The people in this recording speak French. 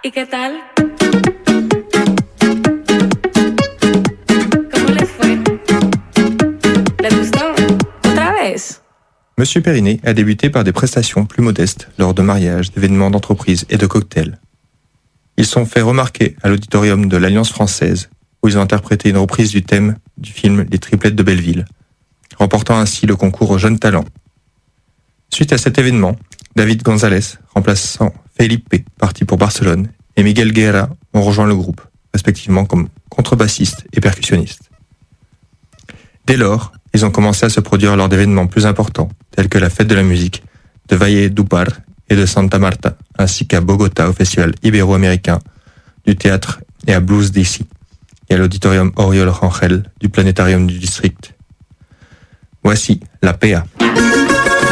¿Y qué tal? ¿Cómo les fue? ¿Les gustó? ¿Otra vez? Monsieur Perinet a débuté par des prestations plus modestes lors de mariages, d'événements d'entreprise et de cocktails. Ils sont fait remarquer à l'auditorium de l'Alliance française, où ils ont interprété une reprise du thème du film Les Triplettes de Belleville, remportant ainsi le concours aux jeunes talents. Suite à cet événement, David González, remplaçant Felipe, parti pour Barcelone, et Miguel Guerra ont rejoint le groupe, respectivement comme contrebassiste et percussionniste. Dès lors, ils ont commencé à se produire lors d'événements plus importants, tels que la fête de la musique de Valledupar et de Santa Marta, ainsi qu'à Bogota au festival ibéro-américain du théâtre et à Blues DC, et à l'auditorium Oriol Rangel du planétarium du district. Voici La PA.